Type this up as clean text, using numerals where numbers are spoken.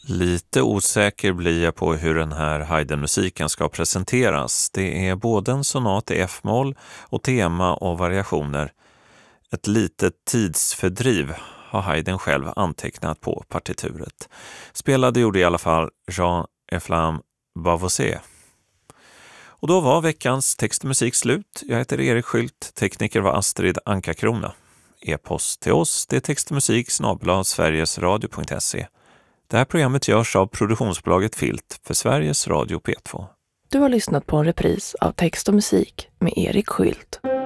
Lite osäker blir jag på hur den här Haydn-musiken ska presenteras. Det är både en sonat i F-moll och tema och variationer. Ett litet tidsfördriv har Haydn själv antecknat på partituret. Spelade gjorde i alla fall Jean-Eflamme Bavouzet. Och då var veckans text och musik slut. Jag heter Erik Skylt, tekniker var Astrid Anka-Krona. E-post till oss, det är textmusik@sverigesradio.se. Det här programmet görs av produktionsbolaget Filt för Sveriges Radio P2. Du har lyssnat på en repris av Text och musik med Erik Skylt.